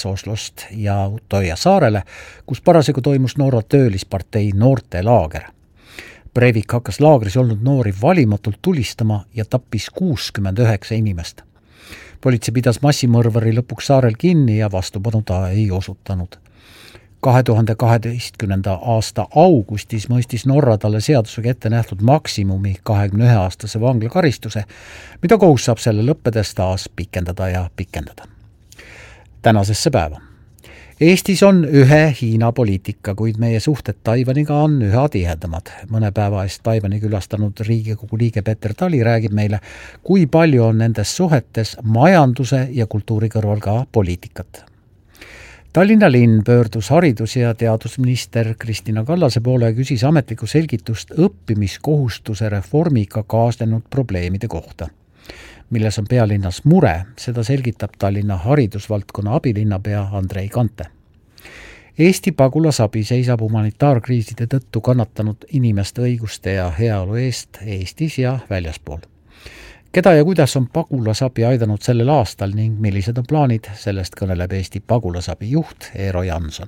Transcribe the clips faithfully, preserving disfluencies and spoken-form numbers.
Oslost ja Utoja saarele, kus parasjagu toimus Norra töölispartei noortelaager. Breivik hakkas laagris olnud noori valimatult tulistama ja tappis kuuskümmend üheksa inimest. Politsei pidas massimõrvari lõpuks saarel kinni ja vastupanu ta ei osutanud. kahe tuhande kaheteistkümnenda aasta augustis mõistis Norra talle seadusega ette nähtud maksimumi kahekümne ühe aastase vanglakaristuse, mida kohus saab selle lõppedes taas pikendada ja pikendada. Tänasesse päeva. Eestis on ühe Hiina poliitika, kuid meie suhted Taiwaniga on üha tihedamad. Mõne päeva eest Taiwani külastanud Riigikogu liige Peeter Tali räägib meile, kui palju on nendes suhetes majanduse ja kultuuri kõrval ka poliitikat. Tallinna linn pöördus haridus- ja teadusminister Kristina Kallase poole ja küsis ametlikku selgitust õppimiskohustuse reformiga kaasnenud probleemide kohta. Milles on pealinnas mure, seda selgitab Tallinna haridusvaldkonna abilinnapea Andrei Kante. Eesti pagulasabi seisab humanitaarkriiside tõttu kannatanud inimeste õiguste ja heaolu eest Eestis ja väljaspool. Keda ja kuidas on pagulasabi aidanud sellel aastal ning millised on plaanid, sellest kõneleb Eesti pagulasabi juht Eero Janson.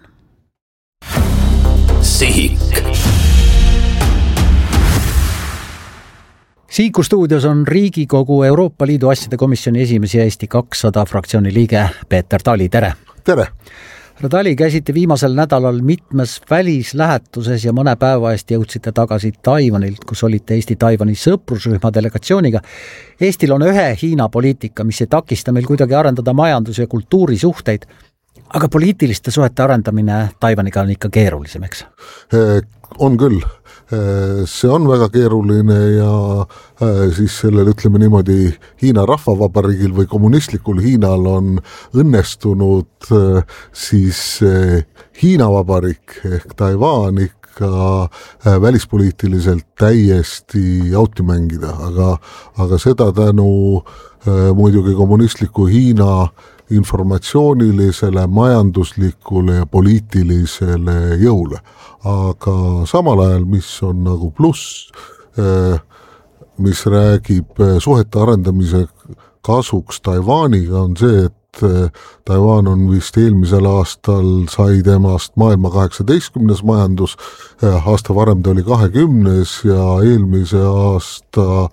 Sihik. Sihiku stuudios on Riigikogu Euroopa Liidu asjade komisjoni esimees ja Eesti kakssada fraktsiooni liige Peeter Tali, tere! Tere! Härra Tali, käisite viimasel nädalal mitmes välislähetuses ja mõne päeva eest jõudsite tagasi Taiwanilt, kus olite Eesti-Taiwani sõprusrühma delegatsiooniga. Eestil on ühe Hiina poliitika, mis ei takista meil kuidagi arendada majandus- ja kultuurisuhteid, aga poliitiliste suhete arendamine Taiwaniga on ikka keerulisem, eks? On küll. See on väga keeruline ja siis sellel, ütleme niimoodi, Hiina rahvavabariigil või kommunistlikul Hiinal on õnnestunud siis Hiina vabariik ehk Taiwan ikka välispoliitiliselt täiesti auti mängida, aga, aga seda tänu muidugi kommunistliku Hiina informatsioonilisele, majanduslikule ja poliitilisele jõule. Aga samal ajal, mis on nagu pluss, mis räägib suhete arendamise kasuks Taiwaniga, on see, et Taiwan on vist eelmisel aastal sai temast maailma kaheksateistkümnes majandus, aasta varem ta oli kahekümnes ja eelmise aasta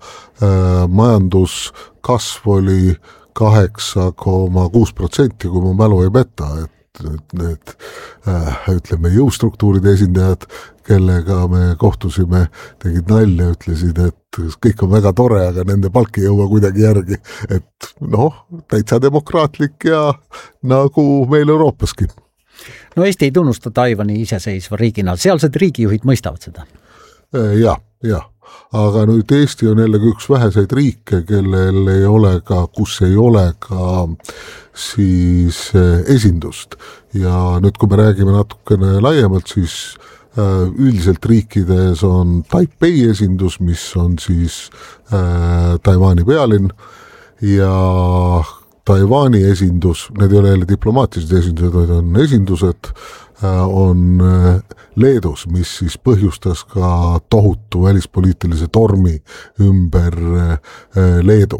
majanduskasv oli kaheksa koma kuus protsenti, kui mu mälu ei peta, et need, ütleme, jõustruktuuride esindajad, kellega me kohtusime, tegid nalja, ütlesid, et kõik on väga tore, aga nende palk ei jõua kuidagi järgi, et noh, täitsa demokraatlik ja nagu meil Euroopaski. No Eesti ei tunnusta Taiwani iseseisva riigina, sealsed riigijuhid mõistavad seda? Jah, jah. Aga nüüd Eesti on jällegi üks väheseid riike, kellel ei ole ka, kus ei ole ka siis esindust. Ja nüüd, kui me räägime natukene laiemalt, siis üldiselt riikides on Taipei esindus, mis on siis äh, Taiwani pealinn ja Taiwani esindus, need ei ole jälle diplomaatilised esindused, vaid on esindused, on Leedus, mis siis põhjustas ka tohutu välispoliitilise tormi ümber Leedu.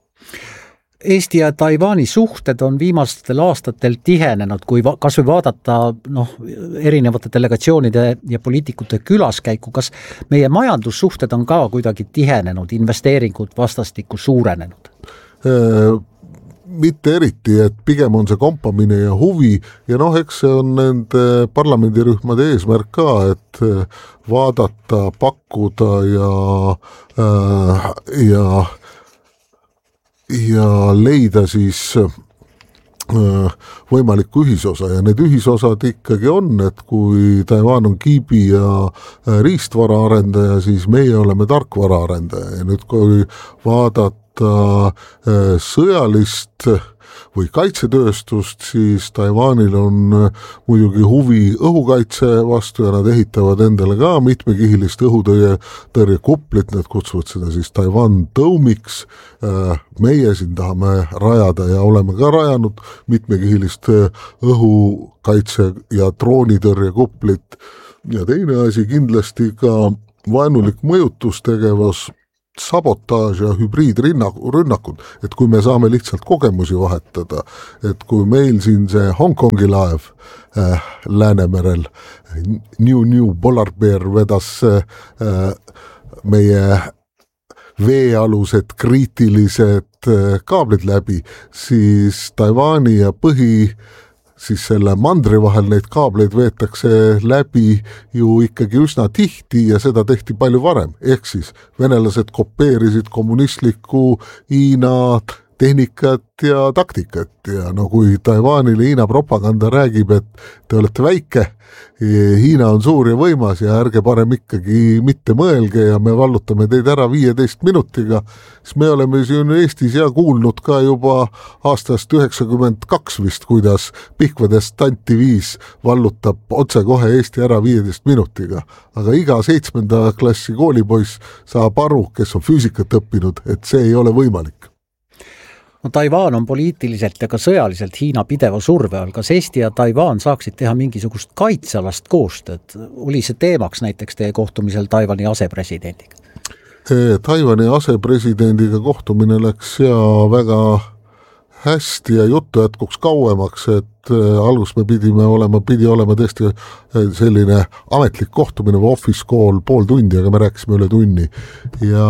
Eesti ja Taiwani suhted on viimastel aastatel tihenenud, kui va- kas või vaadata noh, erinevate delegatsioonide ja poliitikute külaskäiku, kas meie majandussuhted on ka kuidagi tihenenud, investeeringud vastastikku suurenenud? Äh, mitte eriti, et pigem on see kompamine ja huvi ja noh, eks see on nende parlamendirühmade eesmärk ka, et vaadata, pakkuda ja äh, ja ja leida siis äh, võimalikku ühisosa ja need ühisosad ikkagi on, et kui Taiwan on kiibi ja äh, riistvara arendaja, siis meie oleme tarkvara arendaja ja nüüd kui vaadata äh, sõjalist või kaitsetööstust, siis Taiwanil on muidugi huvi õhukaitse vastu ja nad ehitavad endale ka mitmekihilist õhutõrje tõrjekuplit, nad kutsuvad seda siis Taiwan tõumiks. Meie siin tahame rajada ja oleme ka rajanud mitmekihilist õhukaitse ja droonitõrjekuplit. Ja teine asi kindlasti ka vaenulik mõjutustegevus sabotaaž ja hübriidrünnakud, et kui me saame lihtsalt kogemusi vahetada, et kui meil siin see Hongkongi laev äh, Läänemerel, New New Polar Bear vedas äh, meie veealused kriitilised äh, kaablid läbi, siis Taiwani ja põhi siis selle mandri vahel neid kaableid veetakse läbi ju ikkagi üsna tihti ja seda tehti palju varem. Ehk siis venelased kopeerisid kommunistlikku Hiina tehnikat ja taktikat ja no kui Taiwanile Hiina propaganda räägib, et te olete väike, Hiina on suur ja võimas ja ärge parem ikkagi mitte mõelge ja me vallutame teid ära viieteist minutiga, siis me oleme siin Eestis ja kuulnud ka juba aastast üheksakümmend kaks vist, kuidas Pihkvadest Tanti viis vallutab otse kohe Eesti ära viieteist minutiga. Aga iga seitsmenda klassi koolipoiss saab aru, kes on füüsikat õppinud, et see ei ole võimalik. No, Taiwan on poliitiliselt ja ka sõjaliselt Hiina pideva surve all. Kas Eesti ja Taiwan saaksid teha mingisugust kaitsealast koostööd? Oli see teemaks näiteks teie kohtumisel Taiwani asepresidendiga? Taiwani asepresidendiga kohtumine läks ja väga hästi ja juttu jätkuks kauemaks, et algus me pidime olema, pidi olema tõesti selline ametlik kohtumine või office call pool tundi, aga me rääkisime üle tunni ja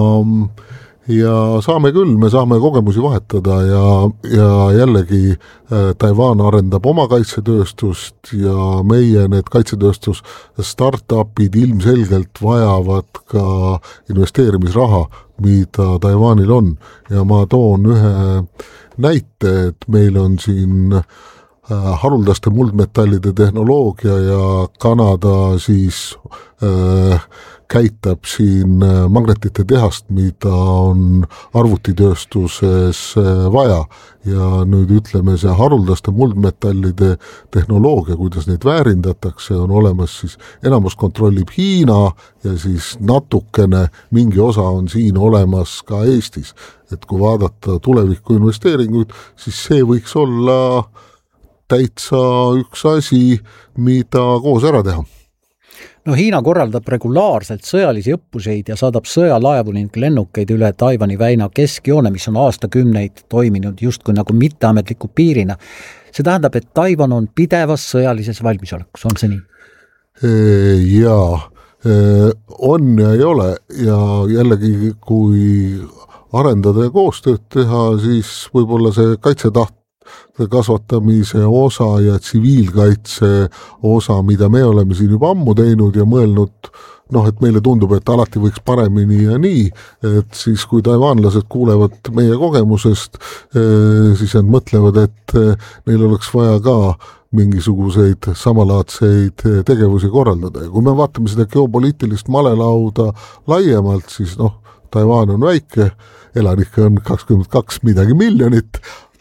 ja saame küll, me saame kogemusi vahetada ja, ja jällegi Taiwan arendab oma kaitsetööstust ja meie need kaitsetööstus startupid ilmselgelt vajavad ka investeerimisraha, mida Taiwanil on ja ma toon ühe näite, et meil on siin haruldaste muldmetallide tehnoloogia ja Kanada siis äh, käitab siin magnetite tehast, mida on arvutitööstuses vaja ja nüüd ütleme see haruldaste muldmetallide tehnoloogia, kuidas neid väärindatakse, on olemas siis enamus kontrollib Hiina ja siis natukene mingi osa on siin olemas ka Eestis, et kui vaadata tuleviku investeeringuid, siis see võiks olla täitsa üks asi, mida koos ära teha. No Hiina korraldab regulaarselt sõjalisi õppuseid ja saadab sõjalaevu ning lennukeid üle Taiwani väina keskjoone, mis on aastakümneid toiminud justkui nagu mitteametliku piirina. See tähendab, et Taiwan on pidevas sõjalises valmisolekus, on see nii? Jaa, on ja ei ole ja jällegi kui arendada ja koostööd teha, siis võib-olla see kaitsetaht kasvatamise osa ja tsiviilkaitse osa, mida me oleme siin juba ammu teinud ja mõelnud, noh, et meile tundub, et alati võiks paremini ja nii, et siis kui taiwanlased kuulevad meie kogemusest, siis nad mõtlevad, et neil oleks vaja ka mingisuguseid samalaadseid tegevusi korraldada ja kui me vaatame seda geopoliitilist malelauda laiemalt, siis noh, Taiwan on väike, elanikke on kakskümmend kaks midagi miljonit,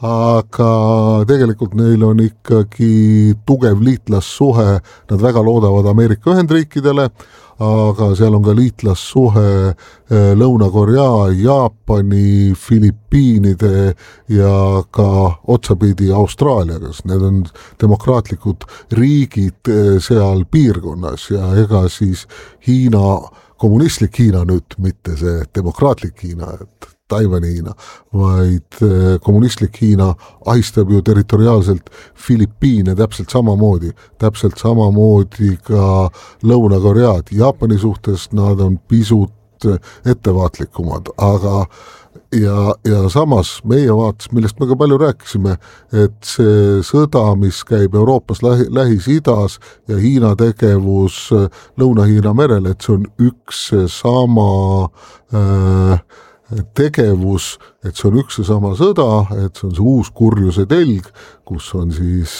aga tegelikult neil on ikkagi tugev liitlassuhe, nad väga loodavad Ameerika Ühendriikidele, aga seal on ka liitlassuhe Lõuna-Korea, Jaapani, Filipiinide ja ka otsapidi Austraaliaga, need on demokraatlikud riigid seal piirkonnas ja ega siis Hiina, kommunistlik Hiina nüüd, mitte see demokraatlik Hiina, et Taiwani Hiina, vaid kommunistlik Hiina ahistab ju territoriaalselt Filipiine täpselt samamoodi, täpselt samamoodi ka Lõuna-Koread. Jaapani suhtes nad on pisut ettevaatlikumad, aga ja, ja samas meie vaates, millest me ka palju rääkisime, et see sõda, mis käib Euroopas lähi, Lähis-Idas ja Hiina tegevus Lõuna-Hiina merel, et see on üks sama äh, tegevus, et see on üks ja sama sõda, et see on see uus kurjuse telg, kus on siis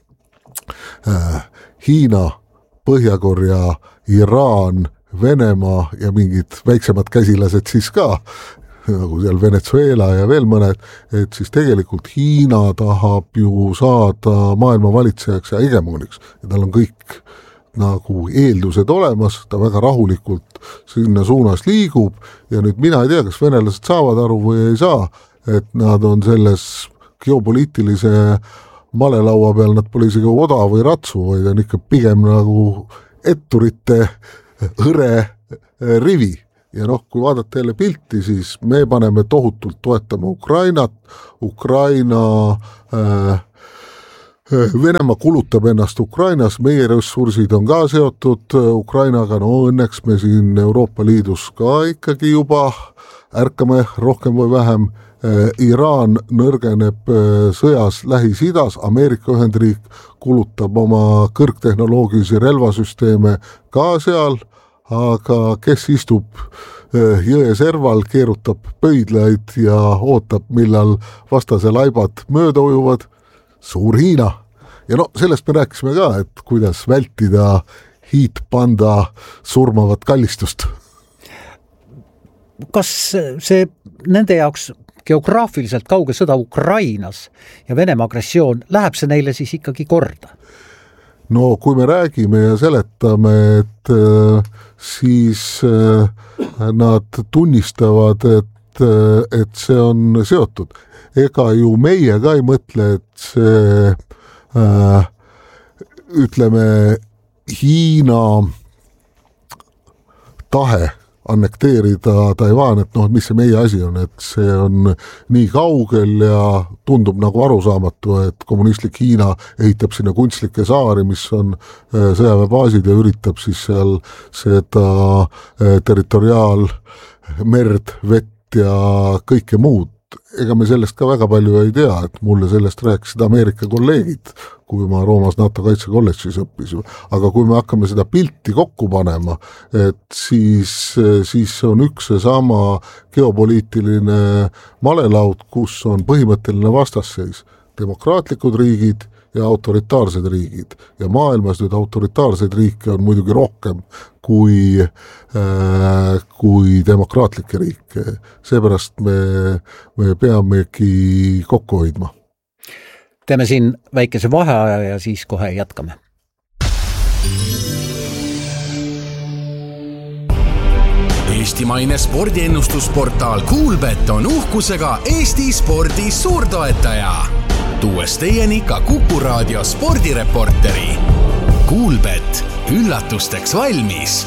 äh, Hiina, Põhja-Korea, Iraan, Venemaa ja mingid väiksemad käsilased siis ka, nagu seal Venezuela ja veel mõned, et siis tegelikult Hiina tahab ju saada maailma valitsejaks ja hegemooniks ja tal on kõik nagu eeldused olemas, ta väga rahulikult sinna suunas liigub ja nüüd mina ei tea, kas venelased saavad aru või ei saa, et nad on selles geopoliitilise malelaua peal, nad pole isegi oda või ratsu, vaid on ikka pigem nagu etturite hõre rivi, ja noh, kui vaadata jälle pilti, siis me paneme tohutult toetama Ukrainat, Ukraina äh, Venemaa kulutab ennast Ukrainas, meie ressursid on ka seotud Ukrainaga, no õnneks me siin Euroopa Liidus ka ikkagi juba ärkame rohkem või vähem. Iraan nõrgeneb sõjas Lähis-Idas, Ameerika Ühendriik kulutab oma kõrgtehnoloogilisi relvasüsteeme ka seal, aga kes istub jõe serval, keerutab pöidlaid ja ootab, millal vastase laibad mööda ujuvad, suur Hiina. Ja no sellest me rääkisime ka, et kuidas vältida hiitpanda surmavat kallistust. Kas see nende jaoks geograafiliselt kauge sõda Ukrainas ja Venemaa agressioon, läheb see neile siis ikkagi korda? No kui me räägime ja seletame, et siis nad tunnistavad, et, et see on seotud. Ega ju meie ka ei mõtle, et see äh, ütleme Hiina tahe annekteerida Taiwan, et noh, mis see meie asi on, et see on nii kaugel ja tundub nagu arusaamatu, et kommunistlik Hiina ehitab sinna kunstlikke saari, mis on sõjaväebaasid ja üritab siis seal seda territoriaal, merd, vett ja kõike muud. Ega me sellest ka väga palju ei tea, et mulle sellest rääkisid Ameerika kolleegid, kui ma Roomas NATO kaitsekolledžis õppisin. Aga kui me hakkame seda pilti kokku panema, et siis, siis on üks see sama geopoliitiline malelaud, kus on põhimõtteline vastasseis. Demokraatlikud riigid ja autoritaarsed riigid. Ja maailmas nüüd autoritaarseid riike on muidugi rohkem kui, äh, kui demokraatlikke riike. Seepärast me, me peamegi kokku hoidma. Teeme siin väikese vaheaja ja siis kohe jätkame. Eestimaine spordiennustusportaal Kuulbet on uhkusega Eesti spordi suurtoetaja. Tuues teieni ka Kuku Raadio spordireporteri. Kuulbet, üllatusteks valmis.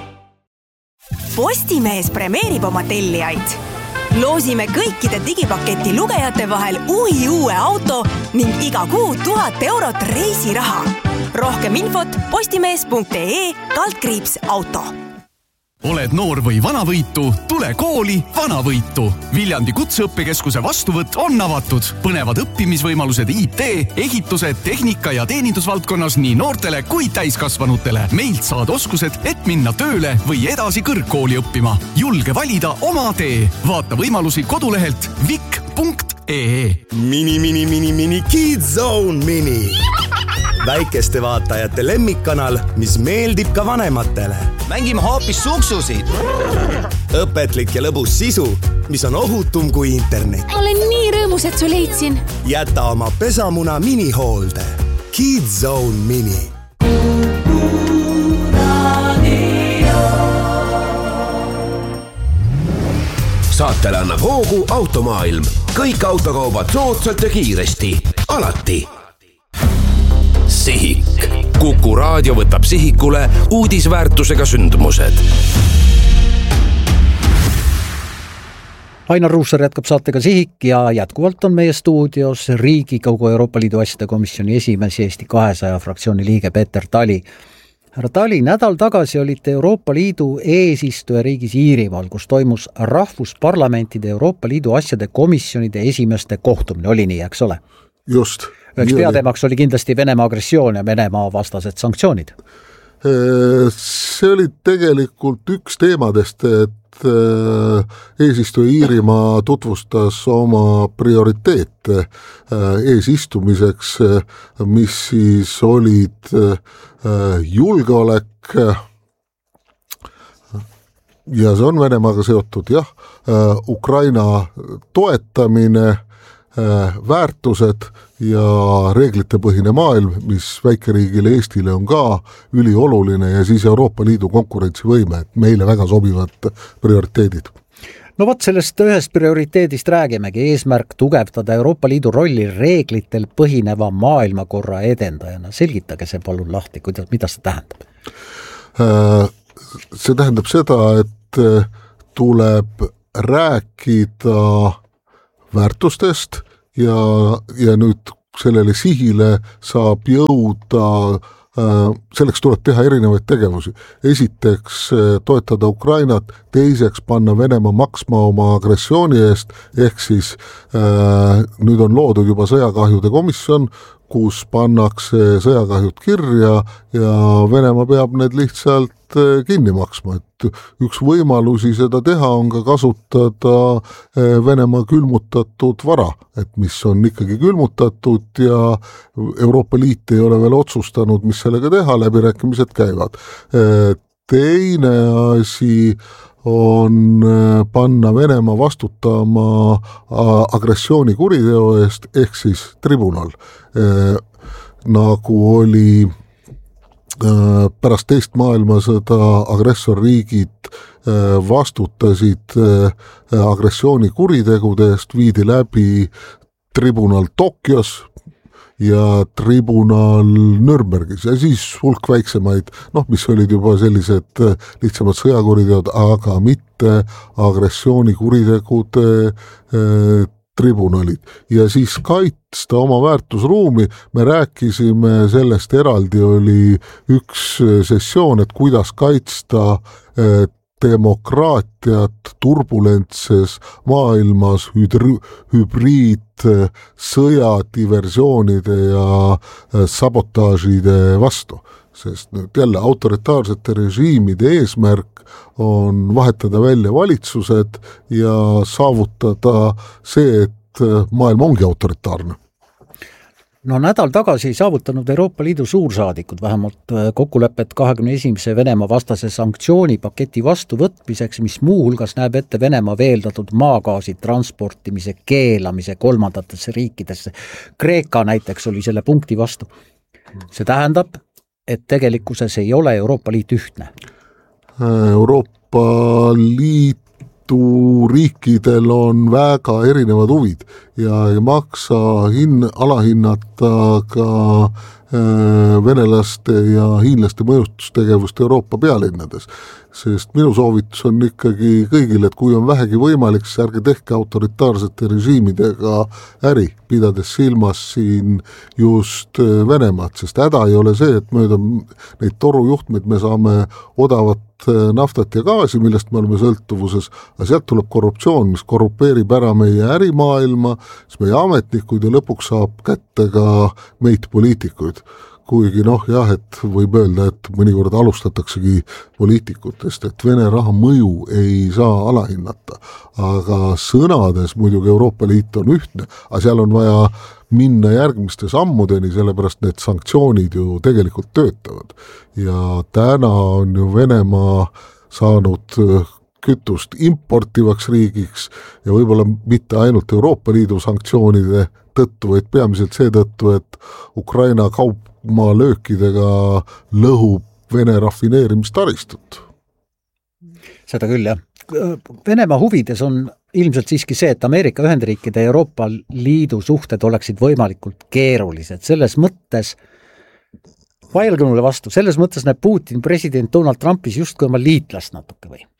Postimees premeerib oma tellijaid. Loosime kõikide digipaketi lugejate vahel uhi uue auto ning iga kuu tuhat eurot reisiraha. Rohkem infot postimees.ee kaldkriips auto. Oled noor või vanavõitu, tule kooli vanavõitu. Viljandi kutseõppekeskuse vastuvõtt on avatud. Põnevad õppimisvõimalused I T, ehitused, tehnika ja teenindusvaldkonnas nii noortele kui täiskasvanutele. Meilt saad oskused, et minna tööle või edasi kõrgkooli õppima. Julge valida oma tee. Vaata võimalusi kodulehelt vik punkt ee. Mini, mini, mini, mini, Kids Zone Mini. Väikeste vaatajate lemmikkanal, mis meeldib ka vanematele. Mängime hoopis suksusid. Õpetlik ja lõbus sisu, mis on ohutum kui internet. Olen nii rõõmus, et su leidsin. Jäta oma pesamuna minihoolde. Kids Zone Mini. Saatele annab hoogu Automaailm. Kõik autokaubad soodsalt ja kiiresti. Alati. Sihik. Kuku Raadio võtab sihikule uudisväärtusega sündmused. Ainar Ruussaar jätkab saatega Sihik ja jätkuvalt on meie stuudios Riigikogu Euroopa Liidu asjade komisjoni esimees Eesti kahesaja fraktsiooni liige Peeter Tali. Härra Tali, nädal tagasi olite Euroopa Liidu eesistuja riigis Iirimaal, kus toimus rahvusparlamentide Euroopa Liidu asjade komisjonide esimeste kohtumine. Oli nii, eks ole? Just. Üheks peateemaks oli kindlasti Venemaa agressioon ja Venemaa vastased sanktsioonid. See oli tegelikult üks teemadest, et eesistuja Iirimaa tutvustas oma prioriteete eesistumiseks, mis siis olid julgeolek ja see on Venemaaga seotud, jah, Ukraina toetamine, väärtused ja reeglitepõhine maailm, mis väikeriigile Eestile on ka ülioluline ja siis Euroopa Liidu konkurentsivõime, et meile väga sobivad prioriteedid. No võt sellest ühest prioriteedist räägimegi, eesmärk tugevdada Euroopa Liidu rolli reeglitel põhineva maailmakorra edendajana. Selgitage see palun lahti, kuidas, mida see tähendab? See tähendab seda, et tuleb rääkida väärtustest ja, ja nüüd sellele sihile saab jõuda, selleks tuleb teha erinevaid tegevusi. Esiteks toetada Ukrainat, teiseks panna Venemaa maksma oma agressiooni eest, ehk siis nüüd on loodud juba sõjakahjude komisjon, kus pannakse sõjakahjud kirja ja Venemaa peab need lihtsalt kinni maksma. Et üks võimalusi seda teha on ka kasutada Venemaa külmutatud vara, et mis on ikkagi külmutatud ja Euroopa Liit ei ole veel otsustanud, mis sellega teha, läbirääkimised käivad. Teine asi on panna Venemaa vastutama agressioonikuriteo eest, ehk siis tribunal, nagu oli pärast teist maailmasõda agressorriigid vastutasid agressioonikuritegude eest, viidi läbi tribunal Tokyos ja tribunal Nürnbergis ja siis hulk väiksemaid, noh, mis olid juba sellised lihtsamad sõjakuriteod, aga mitte agressioonikuritegude tribunalid. Ja siis kaitsta oma väärtusruumi, me rääkisime sellest eraldi, oli üks sessioon, et kuidas kaitsta demokraatiat turbulentses maailmas hüdri- hübriid sõja, diversioonide ja sabotaažide vastu. Sest nüüd jälle autoritaarsete režiimide eesmärk on vahetada välja valitsused ja saavutada see, et maailm ongi autoritaarne. No nädal tagasi saavutanud Euroopa Liidu suursaadikud vähemalt kokkulepet kahekümne esimese Venemaa vastase sanktsioonipaketi vastuvõtmiseks, mis muuhulgas näeb ette Venemaa veeldatud maagaasi transportimise keelamise kolmandatesse riikidesse. Kreeka näiteks oli selle punkti vastu. See tähendab, et tegelikkuses ei ole Euroopa Liit ühtne. Euroopa Liitu riikidel on väga erinevad huvid ja ei maksa hin- alahinnata ka venelaste ja hiinlaste mõjutustegevust Euroopa pealinnades, sest minu soovitus on ikkagi kõigile, et kui on vähegi võimalik, siis ärge tehke autoritaarsete režiimidega äri, pidades silmas siin just Venemaad, sest häda ei ole see, et mööda neid torujuhtmeid me saame odavat naftat ja gaasi, millest me oleme sõltuvuses, aga sealt tuleb korruptsioon, mis korrupeerib ära meie ärimaailma, siis meie ametnikud ja lõpuks saab kätte ka meid poliitikuid. Kuigi noh, jah, et võib öelda, et mõnikord alustataksegi poliitikutest, et Vene raha mõju ei saa alahinnata, aga sõnades muidugi Euroopa Liit on ühtne, aga seal on vaja minna järgmiste sammudeni, sellepärast need sanktsioonid ju tegelikult töötavad. Ja täna on ju Venemaa saanud kütust importivaks riigiks ja võib-olla mitte ainult Euroopa Liidu sanktsioonide tõttu, vaid peamiselt seetõttu, et Ukraina kaupmaa löökidega lõhub Vene rafineerimistaristut. Seda küll, jah. Venemaa huvides on ilmselt siiski see, et Ameerika Ühendriikide ja Euroopa Liidu suhted oleksid võimalikult keerulised. Selles mõttes, vaielge mulle vastu, selles mõttes näeb Putin president Donald Trumpis justkui oma liitlast natuke või?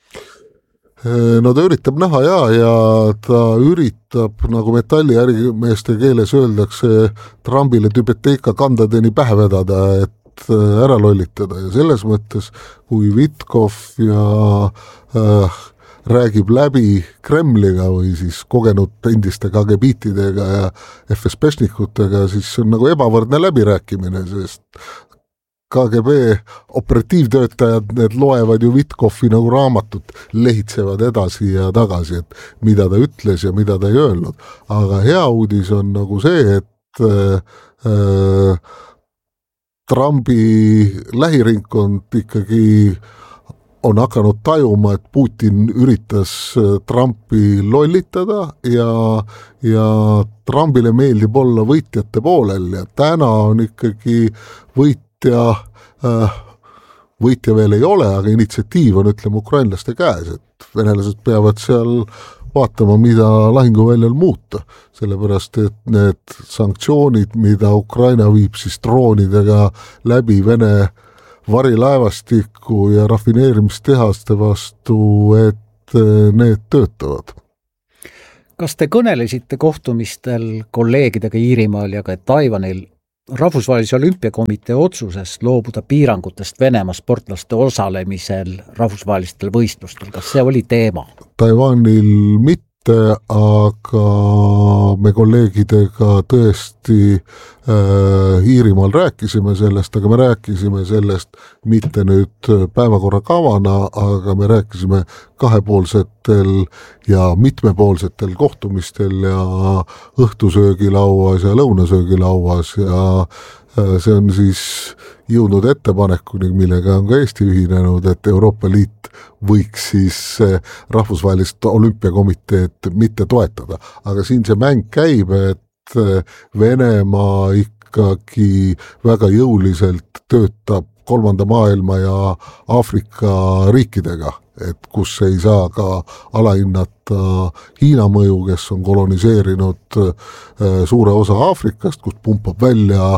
No ta üritab näha ja, ja ta üritab, nagu metalliärimeeste keeles öeldakse, Trumpile tübeteika kandadeni pähe vedada, et ära lollitada ja selles mõttes, kui Vitkov ja äh, räägib läbi Kremliga või siis kogenud endiste K G B-tidega ja F S B-šnikutega, siis on nagu ebavõrdne läbirääkimine, sest K G B operatiivtöötajad, need loevad ju Vitkovi nagu raamatut, lehitsevad edasi ja tagasi, et mida ta ütles ja mida ta ei öelnud. Aga hea uudis on nagu see, et äh, Trumpi lähiringkond ikkagi on hakanud tajuma, et Putin üritas Trumpi lollitada ja, ja Trumpile meeldib olla võitjate poolel ja täna on ikkagi võitja, võitja veel ei ole, aga initsiatiiv on, ütleme, ukrainlaste käes, et venelased peavad seal vaatama, mida lahinguväljal muuta, sellepärast, et need sanktsioonid, mida Ukraina viib siis droonidega läbi Vene varilaevastikku ja rafineerimistehaste vastu, et need töötavad. Kas te kõnelesite kohtumistel kolleegidega Iirimaal ja ka Taiwanil Rahvusvahelise Olümpiakomitee otsusest loobuda piirangutest Venemaa sportlaste osalemisel rahvusvahelistel võistlustel? Kas see oli teema? Taiwanil mitte, aga me kolleegidega tõesti äh, Iirimaal rääkisime sellest, aga me rääkisime sellest mitte nüüd päevakorra kavana, aga me rääkisime kahepoolsetel ja mitmepoolsetel kohtumistel ja õhtusöögilauas ja lõunasöögilauas ja see on siis jõudnud ettepanekuni, millega on ka Eesti ühinenud, et Euroopa Liit võiks siis rahvusvahelist olümpiakomiteed mitte toetada. Aga siin see mäng käib, et Venemaa ikkagi väga jõuliselt töötab kolmanda maailma ja Aafrika riikidega, et kus ei saa ka alahinnata Hiina mõju, kes on koloniseerinud suure osa Aafrikast, kus pumpab välja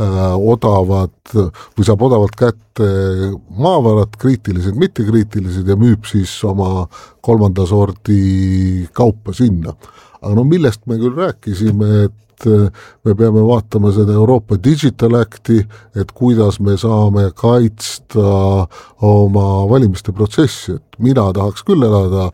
odavad või saab odavalt kätte maavarad, kriitilised, mittekriitilised ja müüb siis oma kolmanda sordi kaupa sinna. Aga no millest me küll rääkisime, et me peame vaatama seda Euroopa Digital Acti, et kuidas me saame kaitsta oma valimiste protsessi, et mina tahaks küll elada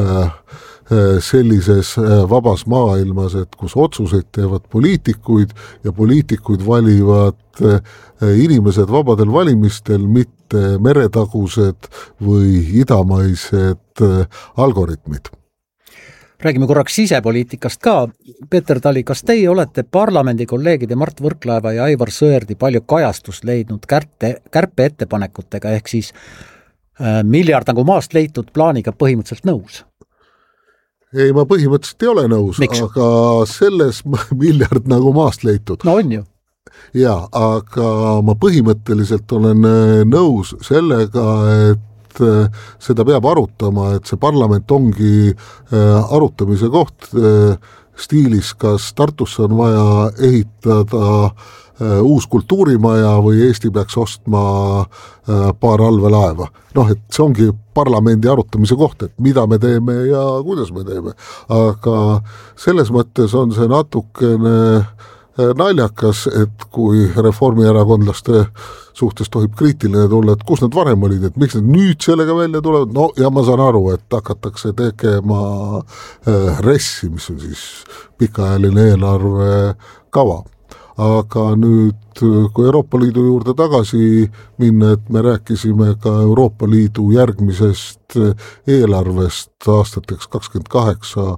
sellises vabas maailmas, et kus otsuseid teevad poliitikuid ja poliitikuid valivad inimesed vabadel valimistel, mitte meretagused või idamaised algoritmid. Räägime korraks sisepoliitikast ka. Peeter Tali, kas teie olete parlamendi kolleegide Mart Võrklaeva ja Aivar Sõerdi palju kajastust leidnud kärpe, kärpe ettepanekutega, ehk siis äh, miljard nagu maast leitud plaaniga põhimõtteliselt nõus? Ei, ma põhimõtteliselt ei ole nõus, Miks? Aga selles miljard nagu maast leitud. No on ju. Ja, aga ma põhimõtteliselt olen nõus sellega, et seda peab arutama, et see parlament ongi arutamise koht stiilis, kas Tartusse on vaja ehitada uus kultuurimaja või Eesti peaks ostma paar allveelaeva. Noh, et see ongi parlamendi arutamise koht, et mida me teeme ja kuidas me teeme. Aga selles mõttes on see natukene naljakas, et kui reformierakondlaste suhtes tohib kriitiline tulla, et kus nad varem olid, et miks nad nüüd sellega välja tulevad, no ja ma saan aru, et hakatakse tegema ressi, mis on siis pikaajaline eelarve kava. Aga nüüd, kui Euroopa Liidu juurde tagasi minna, et me rääkisime ka Euroopa Liidu järgmisest eelarvest aastateks kakskümmend kaheksa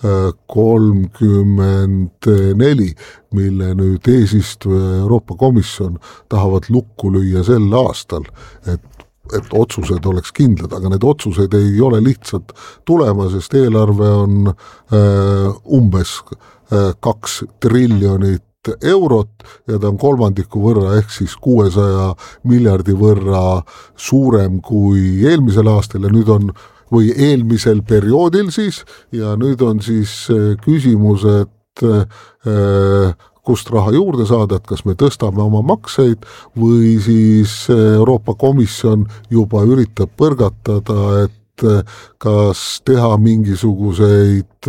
kolmkümmend neli, mille nüüd eesistuja Euroopa Komisjon tahavad lukku lüüa sel aastal, et et otsused oleks kindlad, aga need otsused ei ole lihtsalt tulema, sest eelarve on äh, umbes äh, kaks triljonit eurot ja ta on kolmandiku võrra ehk siis kuuesaja miljardi võrra suurem kui eelmisel aastal ja nüüd on või eelmisel perioodil siis ja nüüd on siis küsimus, et äh, kust raha juurde saada, et kas me tõstame oma makseid või siis Euroopa Komisjon juba üritab põrgatada, et kas teha mingisuguseid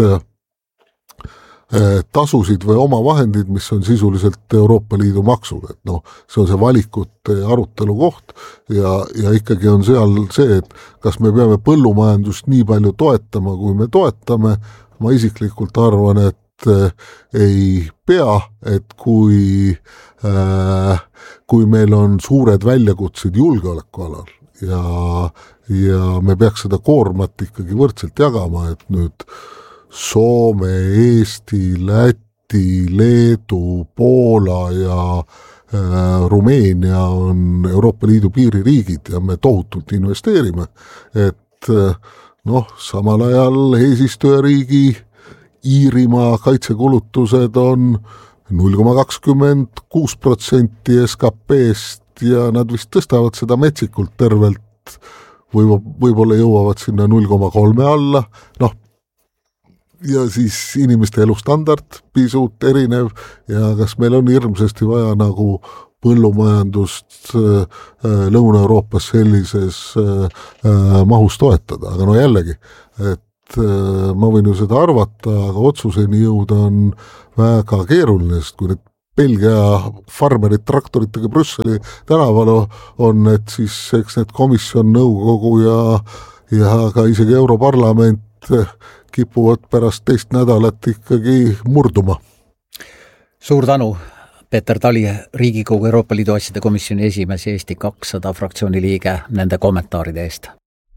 tasusid või oma vahendid, mis on sisuliselt Euroopa Liidu maksud, et noh, see on see valikute arutelu koht ja, ja ikkagi on seal see, et kas me peame põllumajandust nii palju toetama, kui me toetame, ma isiklikult arvan, et ei pea, et kui, äh, kui meil on suured väljakutsed julgeolekualal ja, ja me peaks seda koormat ikkagi võrdselt jagama, et nüüd Soome, Eesti, Läti, Leedu, Poola ja äh, Rumeenia on Euroopa Liidu piiririigid ja me tohutult investeerime, et äh, noh, samal ajal eesistujariigi Iirimaa kaitsekulutused on null koma kakskümmend kuus protsenti S K P-st ja nad vist tõstavad seda metsikult tervelt, või, võib-olla jõuavad sinna null koma kolme alla, noh, ja siis inimeste elustandard pisut erinev ja kas meil on hirmsasti vaja nagu põllumajandust Lõuna-Euroopas sellises mahus toetada, aga no jällegi, et ma võin ju seda arvata, aga otsuseni jõuda on väga keeruline, sest kui need Belgia farmerid traktoritega Brüsseli tänaval on, et siis eks need komisjon, nõukogu ja, ja ka isegi Europarlament kipuvad pärast teist nädalat ikkagi murduma. Suur tänu, Peeter Tali, Riigikogu Euroopa Liidu asjade komisjoni esimees ja Eesti kakssada fraktsiooni liige nende kommentaaride eest.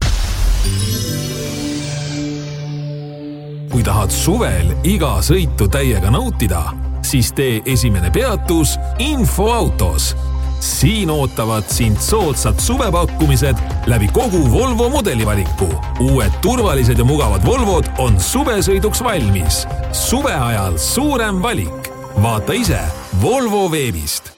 Kui tahad suvel iga sõitu täiega nautida, siis tee esimene peatus Infoautos. Siin ootavad sind soodsad suvepakkumised läbi kogu Volvo modelivaliku. Uued turvalised ja mugavad Volvod on suvesõiduks valmis. Suve ajal suurem valik. Vaata ise Volvo veebist.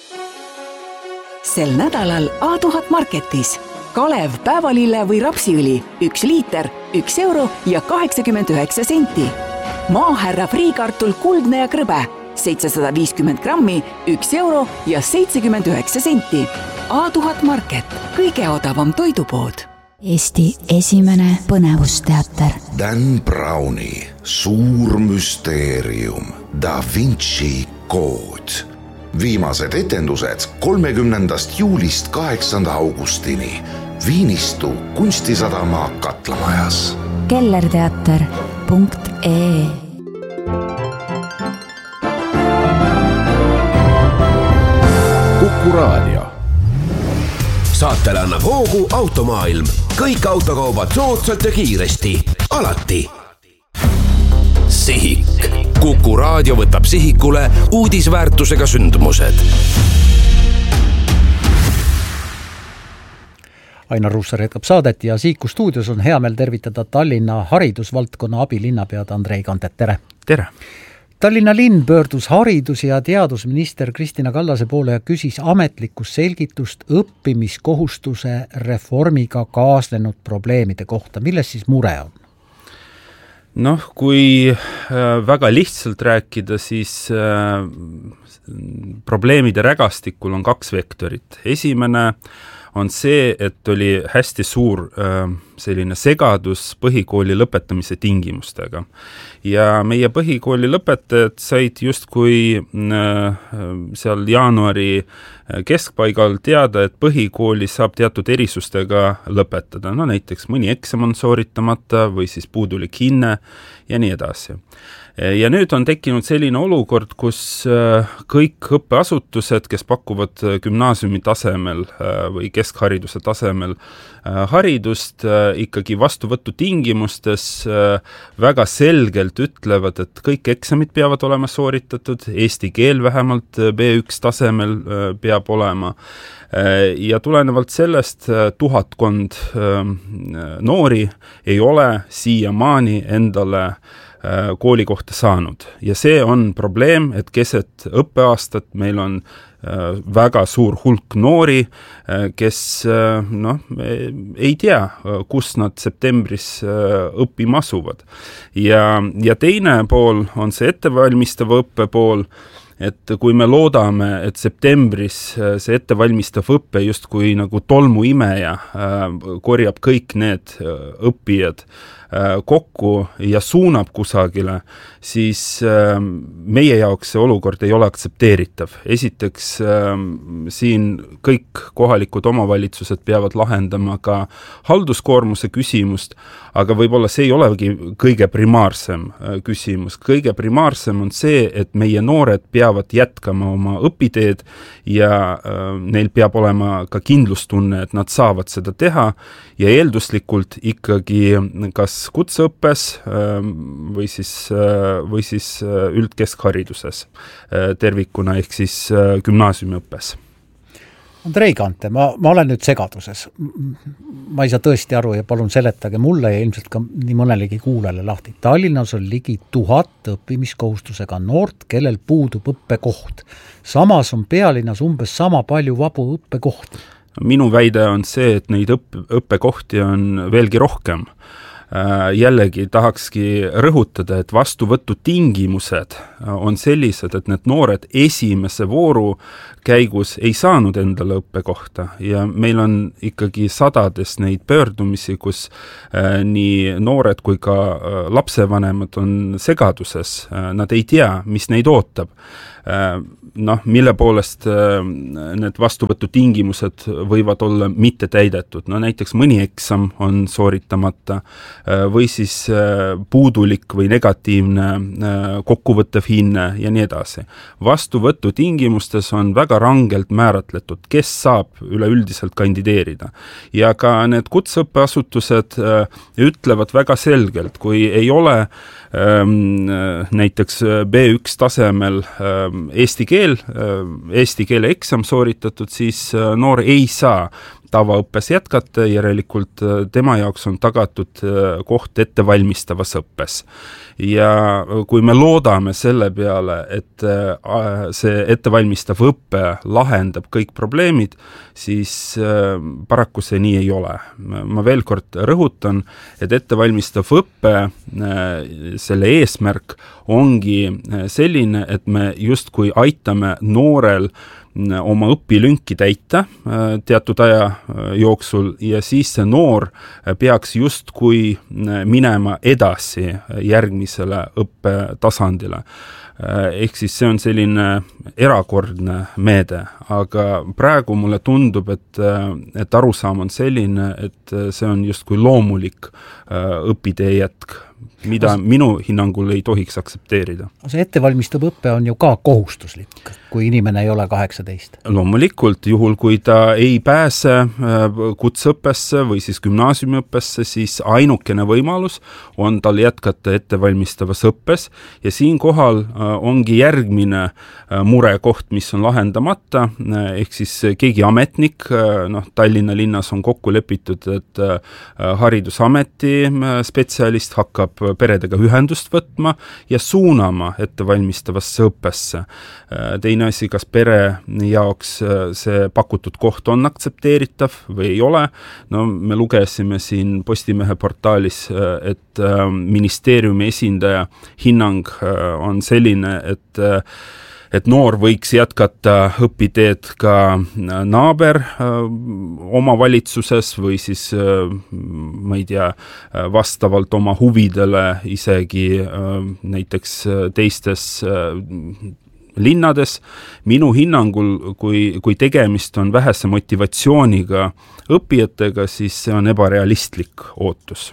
Sel nädalal A tuhat Marketis. Kalev, päevalille või rapsiõli, üks liiter, üks euro ja kaheksakümmend üheksa senti. Maaherra friikartul kuldne ja krõbe, seitsesada viiskümmend grammi, üks euro ja seitsekümmend üheksa senti. A tuhat Market, kõige odavam toidupood. Eesti esimene põnevusteater. Dan Browni suur müsteerium, Da Vinci kood. Viimased etendused kolmekümnendast juulist kaheksanda augustini. Viinistu kunstisadama Katlamajas. kellerteater punkt ee Kuku Raadio. Saatele annab hoogu Automaailm. Kõik autokaubad soodsalt ja kiiresti. Alati. Sihik. Kuku Raadio võtab sihikule uudisväärtusega sündmused. Ainar Ruussaar jätkab saadet ja Sihiku stuudios on hea meel tervitada Tallinna haridusvaldkonna abilinnapead Andrei Kantet. Tere! Tere! Tallinna linn pöördus haridus- ja teadusminister Kristina Kallase poole ja küsis ametlikku selgitust õppimiskohustuse reformiga kaasnenud probleemide kohta. Milles siis mure on? Noh, kui väga lihtsalt rääkida, siis probleemide rägastikul on kaks vektorit. Esimene on see, et oli hästi suur selline segadus põhikooli lõpetamise tingimustega. Ja meie põhikooli lõpetajad said justkui seal jaanuari keskpaigal teada, et põhikooli saab teatud erisustega lõpetada. No näiteks mõni eksam on sooritamata või siis puudulik hinne ja nii edasi. Ja nüüd on tekkinud selline olukord, kus kõik õppeasutused, kes pakuvad gümnaasiumi tasemel või keskhariduse tasemel haridust, ikkagi vastuvõtu tingimustes väga selgelt ütlevad, et kõik eksamid peavad olema sooritatud, eesti keel vähemalt B üks tasemel peab olema. Ja tulenevalt sellest tuhatkond noori ei ole siiamaani endale kooli kohta saanud. Ja see on probleem, et keset õppeaastat meil on väga suur hulk noori, kes noh, ei tea, kus nad septembris õppima asuvad. Ja, ja teine pool on see ettevalmistav õppe pool, et kui me loodame, et septembris see ettevalmistav õppe justkui nagu tolmuimeja korjab kõik need õppijad kokku ja suunab kusagile, siis meie jaoks see olukord ei ole aktsepteeritav. Esiteks siin kõik kohalikud omavalitsused peavad lahendama ka halduskoormuse küsimust, aga võib-olla see ei olegi kõige primaarsem küsimus. Kõige primaarsem on see, et meie noored peavad jätkama oma õpiteed ja neil peab olema ka kindlustunne, et nad saavad seda teha ja eelduslikult ikkagi kas kutseõppes või siis, või siis üldkeskhariduses tervikuna ehk siis gümnaasiumiõppes. Andrei Kante, ma, ma olen nüüd segaduses. Ma ei saa tõesti aru ja palun seletage mulle ja ilmselt ka nii mõnelegi kuulele lahti. Tallinnas on ligi tuhat õppimiskohustusega noort, kellel puudub õppekoht. Samas on pealinnas umbes sama palju vabu õppekohti. Minu väide on see, et neid õpp- õppekohti on veelgi rohkem. jällegi tahakski rõhutada, et vastuvõtutingimused on sellised, et need noored esimese vooru käigus ei saanud endale õppekohta ja meil on ikkagi sadades neid pöördumisi, kus äh, nii noored kui ka äh, lapsevanemad on segaduses, äh, nad ei tea, mis neid ootab. Noh, mille poolest need vastuvõtutingimused võivad olla mitte täidetud. No näiteks mõni eksam on sooritamata või siis puudulik või negatiivne kokkuvõttev hinne ja nii edasi. Vastuvõtutingimustes on väga rangelt määratletud, kes saab üleüldiselt kandideerida. Ja ka need kutseõppeasutused ütlevad väga selgelt, kui ei ole näiteks B üks tasemel eesti keel, eesti keele eksam sooritatud, siis noor ei saa tavaõppes jätkata, järelikult tema jaoks on tagatud koht ettevalmistavas õppes. Ja kui me loodame selle peale, et see ettevalmistav õppe lahendab kõik probleemid, siis paraku see nii ei ole. Ma veel kord rõhutan, et ettevalmistav õppe, selle eesmärk ongi selline, et me justkui aitame noorel oma õpilünki täita teatud aja jooksul ja siis see noor peaks justkui minema edasi järgmisele õppetasandile. Ehk siis see on selline erakordne meede, aga praegu mulle tundub, et, et arusaam on selline, et see on justkui loomulik õpitee jätk, mida minu hinnangul ei tohiks aksepteerida. See ettevalmistav õppe on ju ka kohustuslik, kui inimene ei ole kaheksateist. Loomulikult, juhul kui ta ei pääse kutseõppesse või siis gümnaasiumiõppesse, siis ainukene võimalus on tal jätkata ettevalmistavas õppes ja siinkohal ongi järgmine murekoht, mis on lahendamata, ehk siis keegi ametnik, noh, Tallinna linnas on kokku lepitud, et haridusameti spetsialist hakkab peredega ühendust võtma ja suunama ettevalmistavasse õppesse. Teine asi, kas pere jaoks see pakutud koht on aktsepteeritav või ei ole. No me lugesime siin Postimehe portaalis, et ministeeriumi esindaja hinnang on selline, et et noor võiks jätkata õpiteed ka naaber omavalitsuses või siis, ma ei tea, vastavalt oma huvidele isegi näiteks teistes linnades. Minu hinnangul, kui, kui tegemist on vähese motivatsiooniga õppijatega, siis see on ebarealistlik ootus.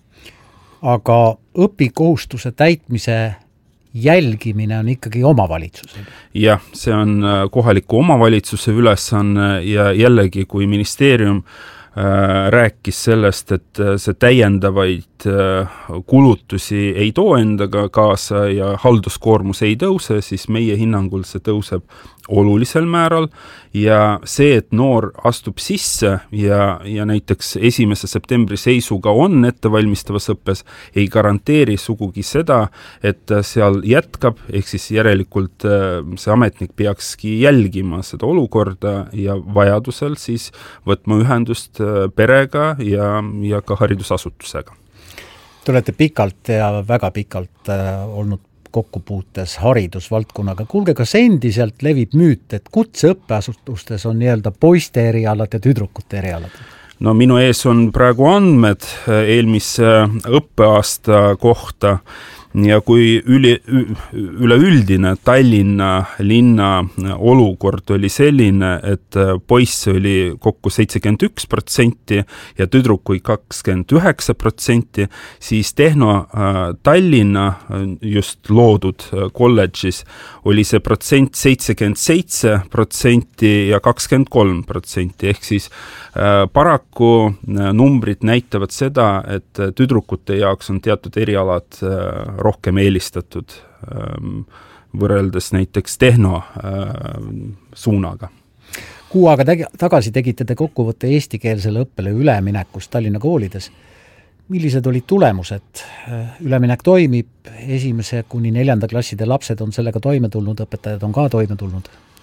Aga õpikohustuse täitmise jälgimine on ikkagi omavalitsusel. Jah, see on kohaliku omavalitsuse ülesanne ja jällegi, kui ministeerium rääkis sellest, et see täiendavaid kulutusi ei too endaga kaasa ja halduskoormus ei tõuse, siis meie hinnangul see tõuseb olulisel määral ja see, et noor astub sisse ja, ja näiteks esimese septembri seisuga on ettevalmistavas õppes, ei garanteeri sugugi seda, et seal jätkab, ehk siis järelikult see ametnik peakski jälgima seda olukorda ja vajadusel siis võtma ühendust perega ja, ja ka haridusasutusega. Te olete pikalt ja väga pikalt olnud kokkupuutes haridusvaldkonnaga. Kuulge, kas endiselt levib müüt, et kutseõppeasutustes on nii-öelda poiste erialad ja tüdrukute erialad? No minu ees on praegu andmed eelmise õppeaasta kohta ja kui üli, üleüldine Tallinna linna olukord oli selline, et poiss oli kokku seitsekümmend üks protsenti ja tüdrukui kakskümmend üheksa protsenti, siis Tehno Tallinna just loodud kolledžis oli see protsent seitsekümmend seitse protsenti ja kakskümmend kolm protsenti, ehk siis paraku numbrid näitavad seda, et tüdrukute jaoks on teatud erialad rohkem eelistatud võrreldes näiteks Tehno suunaga. Kuu aega tegi, tagasi tegite te kokkuvõtte eestikeelsele õppele üleminekust Tallinna koolides. Millised olid tulemused? Üleminek toimib, esimese kuni neljanda klasside lapsed on sellega toime tulnud, õpetajad on ka toime tulnud?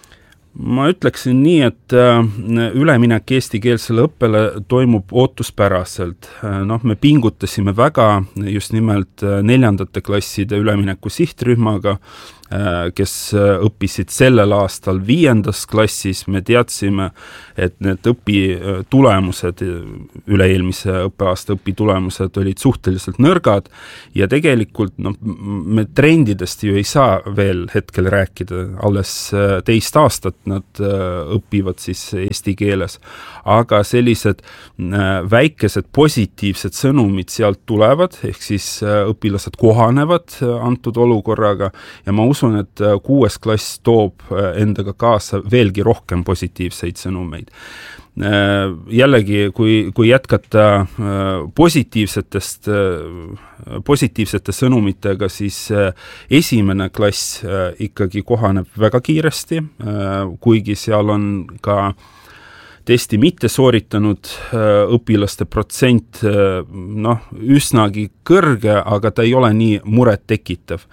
ma ütleksin nii, et üleminek eestikeelsele õppele toimub ootuspäraselt. Noh, me pingutasime väga just nimelt neljandate klasside ülemineku sihtrühmaga, kes õppisid sellel aastal viiendas klassis. Me teadsime, et need õpitulemused, üle-eelmise õppeaasta õpitulemused olid suhteliselt nõrgad ja tegelikult no, me trendidest ju ei saa veel hetkel rääkida, alles teist aastat nad õpivad siis eesti keeles, aga sellised väikesed positiivsed sõnumid sealt tulevad, ehk siis õpilased kohanevad antud olukorraga ja ma usun, et kuues klass toob endaga kaasa veelgi rohkem positiivseid sõnumeid. Jällegi, kui, kui jätkata positiivsetest, positiivsete sõnumitega, siis esimene klass ikkagi kohaneb väga kiiresti, kuigi seal on ka testi mitte sooritanud õpilaste protsent noh, üsnagi kõrge, aga ta ei ole nii muret tekitav.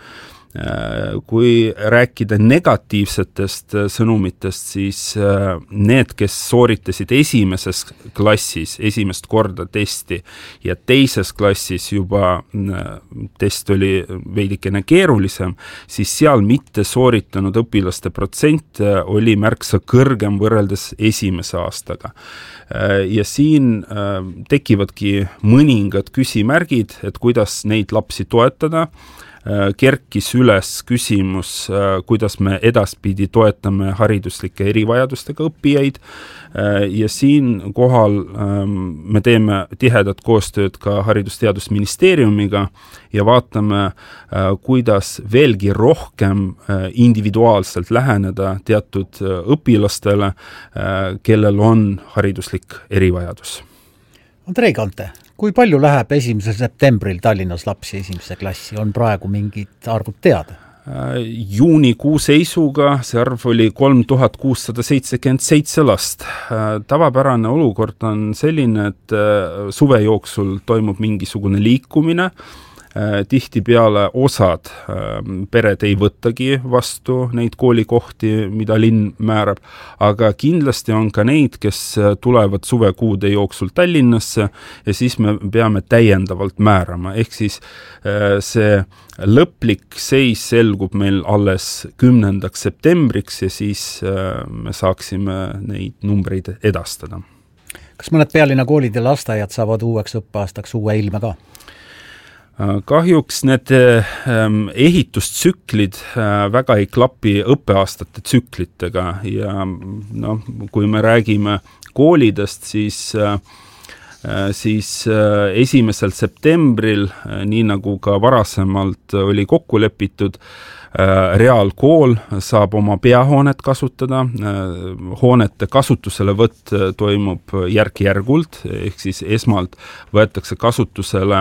Kui rääkida negatiivsetest sõnumitest, siis need, kes sooritasid esimeses klassis esimest korda testi ja teises klassis juba test oli veidikene keerulisem, siis seal mitte sooritanud õpilaste protsent oli märksa kõrgem võrreldes esimese aastaga. Ja siin tekivadki mõningad küsimärgid, et kuidas neid lapsi toetada. Kerkis üles küsimus, kuidas me edaspidi toetame hariduslike erivajadustega õppijaid ja siin kohal me teeme tihedat koostööd ka Haridus-Teadusministeeriumiga ja vaatame, kuidas veelgi rohkem individuaalselt läheneda teatud õpilastele, kellel on hariduslik erivajadus. Andrei Kante, kui palju läheb esimesel septembril Tallinnas lapsi esimese klassi? On praegu mingid arvud teada? Juunikuu seisuga see arv oli kolm tuhat kuussada seitsekümmend seitse last. Tavapärane olukord on selline, et suve jooksul toimub mingisugune liikumine. Tihti peale osad pered ei võttagi vastu neid koolikohti, mida linn määrab, aga kindlasti on ka neid, kes tulevad suvekuude jooksul Tallinnasse ja siis me peame täiendavalt määrama. Ehk siis see lõplik seis selgub meil alles kümnendaks septembriks ja siis me saaksime neid numbreid edastada. Kas mõned pealinna koolid ja lasteaiad saavad uueks õppeaastaks uue ilme ka? Kahjuks need ehitustsüklid väga ei klapi õppeaastate tsüklitega ja no, kui me räägime koolidest, siis, siis esimesel septembril, nii nagu ka varasemalt oli kokku lepitud, reaalkool saab oma peahoonet kasutada, hoonete kasutuselevõtt toimub järk-järgult, ehk siis esmalt võetakse kasutusele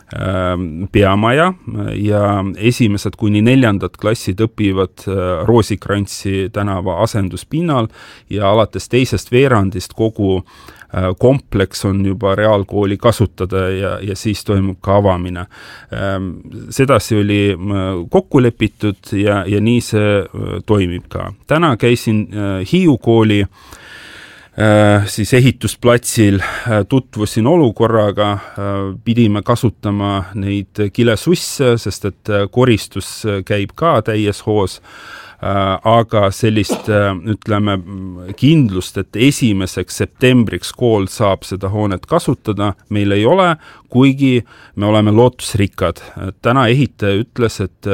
peamaja ja esimesed kuni neljandad klassid õpivad Roosikrantsi tänava asenduspinnal ja alates teisest veerandist kogu kompleks on juba reaalkooli kasutada ja, ja siis toimub ka avamine. Sedasi oli kokku lepitud ja, ja nii see toimib ka. Täna käisin Hiiu kooli siis ehitusplatsil, tutvusin olukorraga, pidime kasutama neid kilesusse, sest et koristus käib ka täies hoos, aga sellist, ütleme, kindlust, et esimeseks septembriks kool saab seda hoonet kasutada, meil ei ole, kuigi me oleme lootusrikkad. Täna ehitaja ütles, et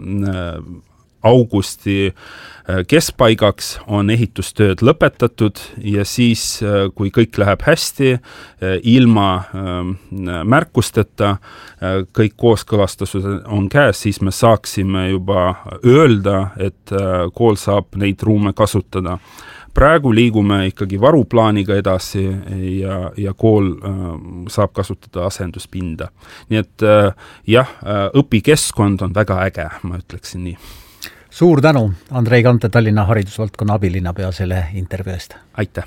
augusti keskpaigaks on ehitustööd lõpetatud ja siis, kui kõik läheb hästi, ilma märkusteta, kõik kooskõlastused on käes, siis me saaksime juba öelda, et kool saab neid ruume kasutada. Praegu liigume ikkagi varuplaaniga edasi ja, ja kool saab kasutada asenduspinda. Nii et jah, õpikeskkond on väga äge, ma ütleksin nii. Suur tänu, Andrei Kante, Tallinna haridusvaldkonna abilinnapea selle intervjuu eest. Aitäh!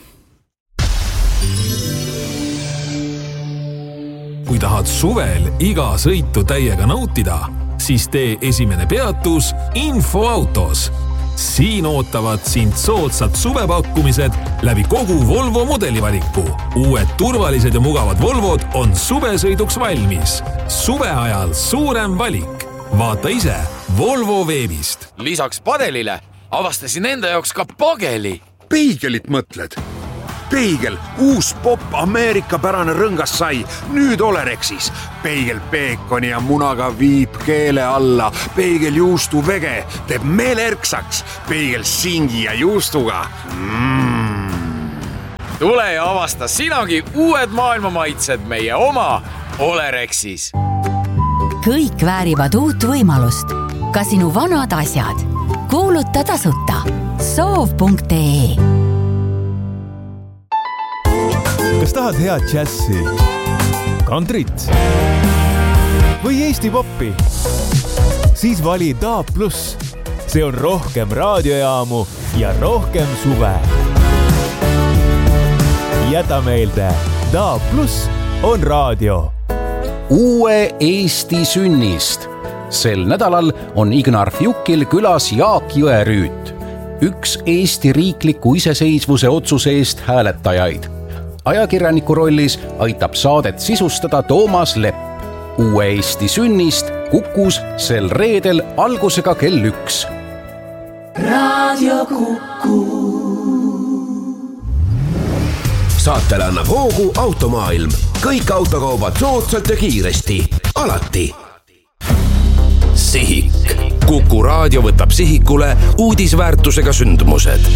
Kui tahad suvel iga sõitu täiega nautida, siis tee esimene peatus Infoautos. Siin ootavad sind soodsad suvepakkumised läbi kogu Volvo mudelivaliku. Uued turvalised ja mugavad Volvod on suvesõiduks valmis. Suve ajal suurem valik. Vaata ise Volvo veebist. Lisaks padelile avastasin enda jaoks ka pageli. Peigelit mõtled? Peigel, uus pop Ameerika pärane rõngas sai, nüüd Olerexis. Peigel peekoni ja munaga viib keele alla. Peigel juustu vege teeb meele erksaks. Peigel singi ja juustuga. Mm. Tule ja avasta sinagi uued maailmamaitsed meie oma Olerexis. Kõik väärivad uut võimalust. Ka sinu vanad asjad. Kuuluta tasuta. soov punkt ee. Kas tahad head džässi, kantrit või Eesti poppi? Siis vali D A B plus. See on rohkem raadiojaamu ja rohkem suve. Jäta meelde, D A B plus on raadio. Uue Eesti sünnist. Sel nädalal on Ignar Fjukil külas Jaak Jõerüüt, üks Eesti riikliku iseseisvuse otsuse eest hääletajaid. Ajakirjaniku rollis aitab saadet sisustada Toomas Lepp. Uue Eesti sünnist Kukus sel reedel algusega kell üks. Raadio Kuku. Saatele annab hoogu Automaailm. Kõik autokaubad soodsalt ja kiiresti. Alati. Sihik. Kuku raadio võtab sihikule uudisväärtusega sündmused.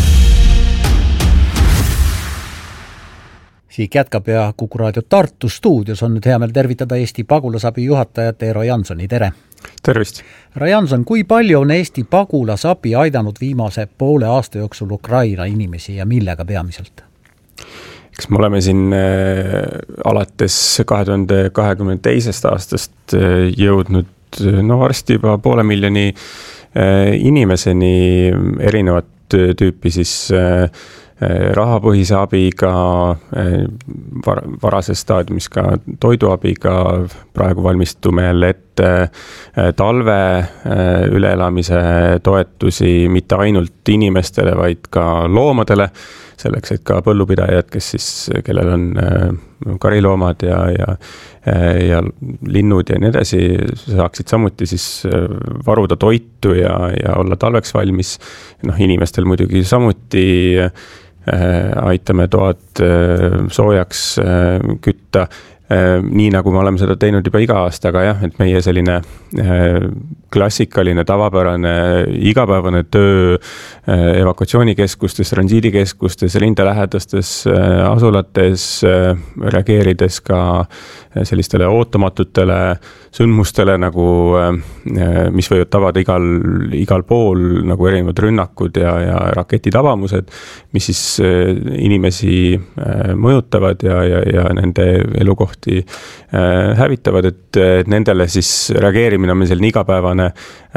Siik jätkab ja Kuku raadio Tartu stuudios on nüüd hea meel tervitada Eesti pagulasabi juhatajat Eero Jansoni. Tere! Tervist! Härra Janson, kui palju on Eesti pagulasabi aidanud viimase poole aasta jooksul Ukraina inimesi ja millega peamiselt? Eks me oleme siin alates kahe tuhande kahekümne teisest aastast jõudnud no varsti juba poole miljoni inimeseni erinevat tüüpi siis rahapõhise abiga, var, varases staadiumis ka toiduabiga, praegu valmistume jälle ette talve üleelamise toetusi mitte ainult inimestele, vaid ka loomadele, selleks, et ka põllupidajad, kes siis, kellel on kariloomad ja, ja, ja linnud ja nii edasi, saaksid samuti siis varuda toitu ja, ja olla talveks valmis. Noh, inimestel muidugi samuti aitame toad soojaks kütta, nii nagu me oleme seda teinud juba iga aasta, aga jah, et meie selline klassikaline, tavapärane, igapäevane töö evakuatsioonikeskustes, transiidikeskustes, rindelähedastes asulates, reageerides ka sellistele ootamatutele sündmustele, nagu, mis võivad tabada igal, igal pool, nagu erinevad rünnakud ja, ja raketitabamused, mis siis inimesi mõjutavad ja, ja, ja nende elukohti hävitavad, et nendele siis reageerimine on meil selline igapäevane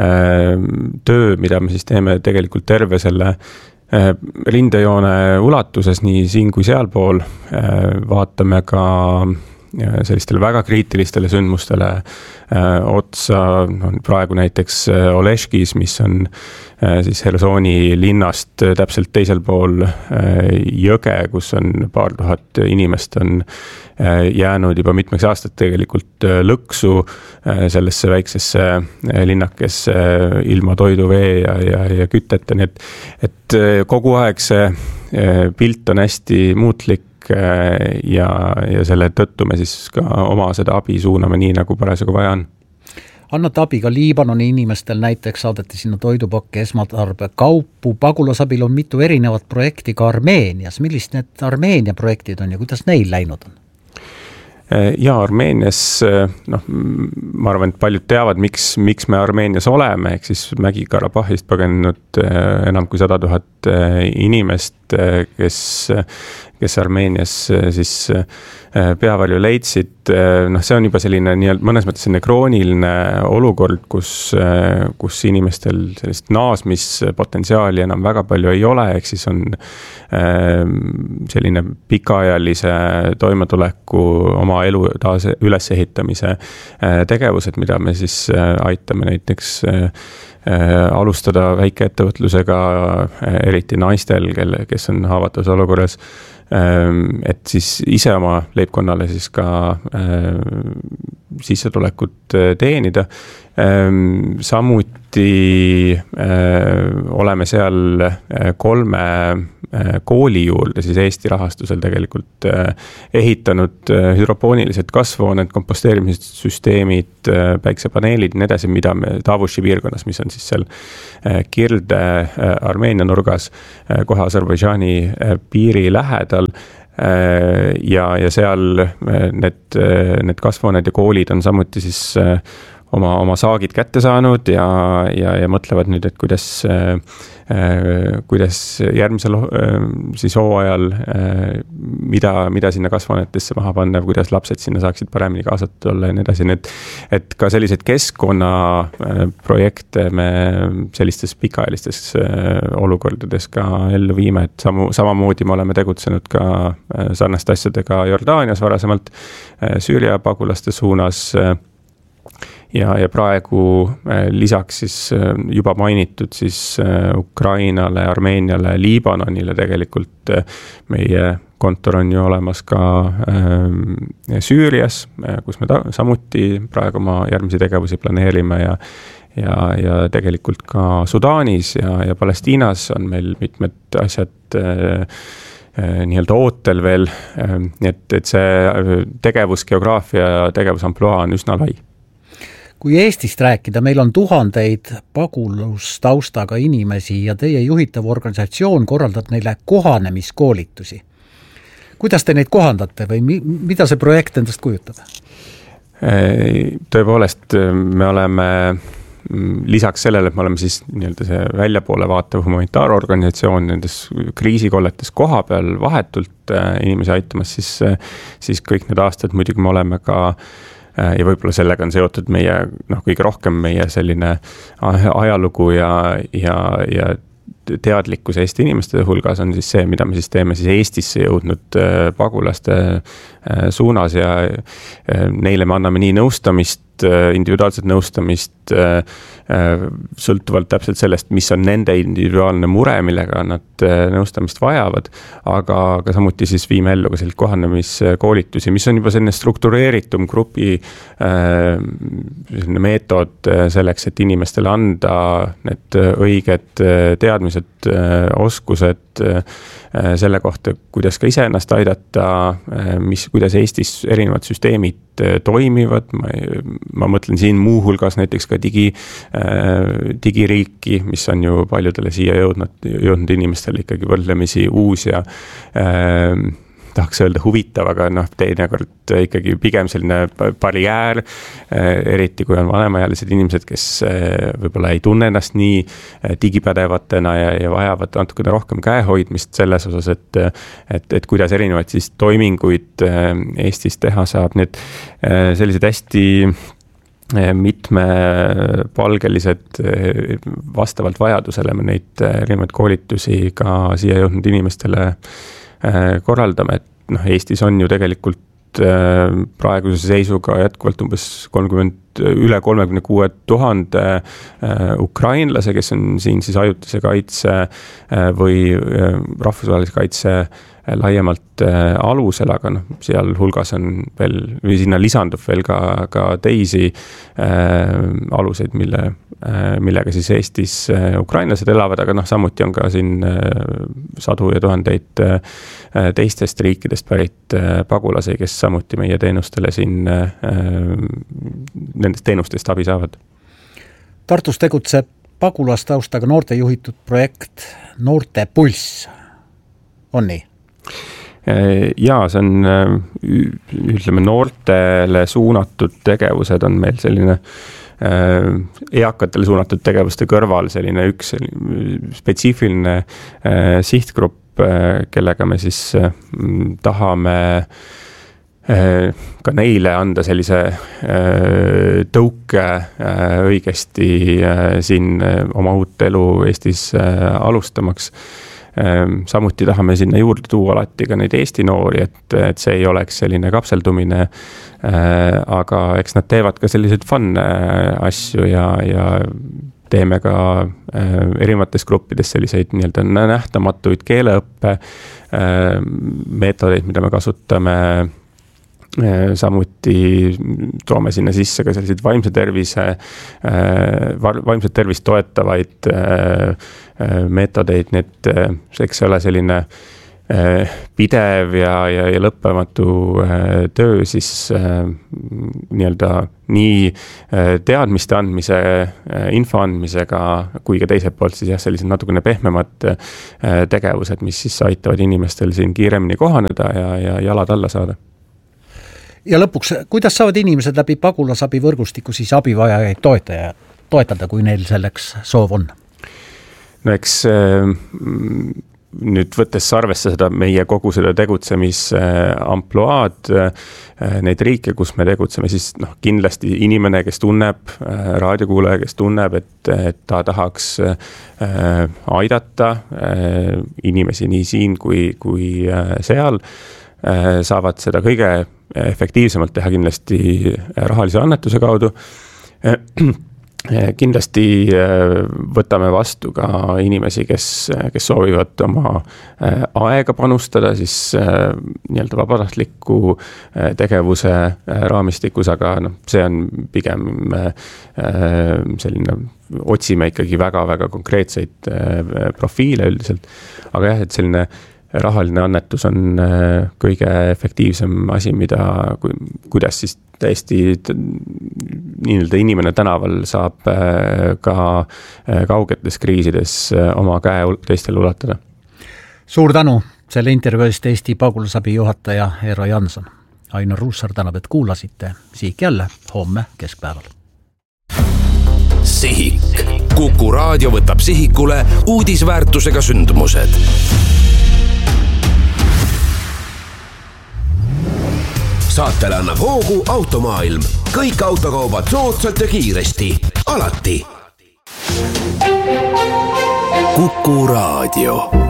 töö, mida me siis teeme tegelikult terve selle rindejoone ulatuses, nii siin kui sealpool. Vaatame ka sellistele väga kriitilistele sündmustele otsa, no, praegu näiteks Oleškis, mis on siis Hersoni linnast täpselt teisel pool jõge, kus on paar tuhat inimest on jäänud juba mitmeks aastat tegelikult lõksu sellesse väiksesse linnakesse ilma toidu, vee ja, ja, ja kütteta, nii et, et kogu aeg see pilt on hästi muutlik ja, ja selle tõttu me siis ka oma seda abi suuname nii, nagu parasjagu vaja on. Annate abi ka Liibanoni inimestel, näiteks saadeti sinna toidupakke esmatarbe kaupu, pagulasabil on mitu erinevat projekti ka Armeenias. Millist need Armeenia projektid on ja kuidas neil läinud on? Ja Armeenias, noh, ma arvan, et paljud teavad, miks, miks me Armeenias oleme, ehk siis Mägi-Karabahhist põgenenud enam kui sada tuhat inimest kes, kes Armeenias siis peavarju leidsid, noh, see on juba selline nii-öelda mõnes mõttes selline krooniline olukord, kus, kus inimestel sellist naasmispotentsiaali enam väga palju ei ole, ehk siis on selline pikaajalise toimetuleku oma elu taas ülesehitamise tegevused, mida me siis aitame näiteks alustada väikeettevõtlusega, eriti naistel, kelle, kes on haavatavas olukorras, et siis ise oma leibkonnale siis ka äh, sissetulekut teenida. Ähm, samuti äh, oleme seal kolme äh, kooli juurde siis Eesti rahastusel tegelikult äh, ehitanud äh, hüdropoonilised kasvuhooned, komposteerimissüsteemid, äh, päiksepaneelid ja nii edasi, mida me Tavuši piirkonnas, mis on siis seal äh, Kirde äh, Armeenia nurgas äh, kohe Aserbaidžaani äh, piiri lähedal. Ja, ja seal need, need kasvuhooned ja koolid on samuti siis oma, oma saagid kätte saanud ja, ja, ja mõtlevad nüüd, et kuidas, kuidas järgmisel siis hooajal, mida, mida sinna kasvuhoonetesse maha panna, kuidas lapsed sinna saaksid paremini kaasatud olla ja nii edasi. Et, et ka sellised keskkonnaprojekte me sellistes pikaajalistes olukordades ka ellu viime, et samu, samamoodi me oleme tegutsenud ka sarnaste asjadega Jordaanias varasemalt, Süüria pagulaste suunas. Ja, ja praegu lisaks siis juba mainitud siis Ukrainale, Armeeniale, Liibanonile tegelikult meie kontor on ju olemas ka Süürias, kus me ta, samuti praegu oma järgmisi tegevusi planeerime ja ja, ja tegelikult ka Sudaanis ja, ja Palestiinas on meil mitmed asjad nii-öelda ootel veel, et, et see tegevusgeograafia ja tegevusampluaa on üsna lai. Kui Eestist rääkida, meil on tuhandeid pagulustaustaga inimesi ja teie juhitav organisatsioon korraldab neile kohanemiskoolitusi. Kuidas te neid kohandate või mi- mida see projekt endast kujutab? Tõepoolest, me oleme lisaks sellele, et me oleme siis nii-öelda see väljapoole vaatav humanitaarorganisatsioon nendes kriisikolletes koha peal vahetult inimesi aitamas, siis, siis kõik need aastad muidugi me oleme ka ja võib-olla sellega on seotud meie, noh, kõige rohkem meie selline ajalugu ja, ja, ja teadlikkus Eesti inimeste hulgas on siis see, mida me siis teeme siis Eestisse jõudnud pagulaste suunas ja neile me anname nii nõustamist, individuaalset nõustamist, sõltuvalt täpselt sellest, mis on nende individuaalne mure, millega nad nõustamist vajavad, aga ka samuti siis viime ellu ka sellised kohanemiskoolitusi, mis on juba selline struktureeritum grupi selline meetod selleks, et inimestele anda need õiged teadmised, oskused selle kohta, kuidas ka ise ennast aidata, mis, kuidas Eestis erinevad süsteemid toimivad, ma, ma mõtlen siin muu hulgas näiteks ka digi, digiriiki, mis on ju paljudele siia jõudnud, jõudnud inimestele ikkagi võrdlemisi uus ja äh, tahaks öelda huvitav, aga noh, teinekord ikkagi pigem selline barjäär, eriti kui on vanemaealised inimesed, kes võib-olla ei tunne ennast nii digipädevatena ja, ja vajavad natukene rohkem käehoidmist selles osas, et, et, et kuidas erinevaid siis toiminguid Eestis teha saab. Need sellised hästi mitmepalgelised vastavalt vajadusele me neid erinevaid koolitusi ka siia jõudnud inimestele korraldame, et noh, Eestis on ju tegelikult praeguse seisuga jätkuvalt umbes kolmkümmend, üle kolmekümne kuue tuhande ukrainlase, kes on siin siis ajutise kaitse või rahvusvahelise kaitse laiemalt alusel, aga noh, seal hulgas on veel, või sinna lisandub veel ka, ka teisi äh, aluseid, mille, äh, millega siis Eestis äh, ukrainlased elavad, aga noh, samuti on ka siin äh, sadu ja tuhandeid äh, teistest riikidest pärit äh, pagulasi, kes samuti meie teenustele siin äh, nendest teenustest abi saavad. Tartus tegutseb pagulastaustaga noorte juhitud projekt Noorte Pulss. On nii? Jaa, see on, ütleme, noortele suunatud tegevused on meil selline eakatele suunatud tegevuste kõrval selline üks selline spetsiifiline sihtgrupp, kellega me siis tahame ka neile anda sellise tõuke õigesti siin oma uut elu Eestis alustamaks. Samuti tahame sinna juurde tuua alati ka neid Eesti noori, et, et see ei oleks selline kapseldumine, aga eks nad teevad ka selliseid fun asju ja, ja teeme ka erinevates gruppides selliseid nii-öelda nähtamatuid keeleõppe meetodeid, mida me kasutame. Samuti toome sinna sisse ka selliseid vaimse tervise, vaimset tervist toetavaid meetodeid, need eks ole selline pidev ja, ja, ja lõppematu töö siis nii-öelda nii teadmiste andmise, info andmisega, kui ka teiselt poolt siis jah, sellised natukene pehmemad tegevused, mis siis aitavad inimestel siin kiiremini kohaneda ja, ja jalad alla saada. Ja lõpuks, kuidas saavad inimesed läbi pagulasabi võrgustiku siis abivajajaid toetaja, toetada, kui neil selleks soov on? No eks nüüd võttes arvesse seda meie kogu seda tegutsemisampluaad, neid riike, kus me tegutseme, siis noh, kindlasti inimene, kes tunneb, raadiokuulaja, kes tunneb, et, et ta tahaks aidata inimesi nii siin kui, kui seal, saavad seda kõige efektiivsemalt teha kindlasti rahalise annetuse kaudu. Kindlasti võtame vastu ka inimesi, kes, kes soovivad oma aega panustada siis nii-öelda vabatahtliku tegevuse raamistikus, aga no, see on pigem selline, otsime ikkagi väga-väga konkreetseid profiile üldiselt, aga jah, et selline rahaline annetus on kõige efektiivsem asi, mida, kuidas siis täiesti nii-öelda inimene tänaval saab ka kaugetes kriisides oma käe teistele ulatada. Suur tänu selle intervjuust Eesti pagulasabi juhataja Eero Janson. Ainar Ruussaar tänab, et kuulasite. Sihik jälle homme keskpäeval. Sihik. Kuku raadio võtab sihikule uudisväärtusega sündmused. Saatele annab hoogu Automaailm. Kõik autokaubad soodsalt ja kiiresti. Alati. Kuku raadio.